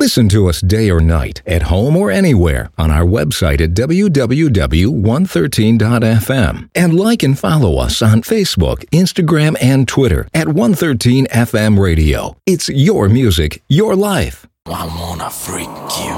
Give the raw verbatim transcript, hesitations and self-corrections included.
Listen to us day or night, at home or anywhere, on our website at w w w dot one thirteen dot f m. And like and follow us on Facebook, Instagram, and Twitter at one thirteen F M Radio. It's your music, your life. I wanna freak you.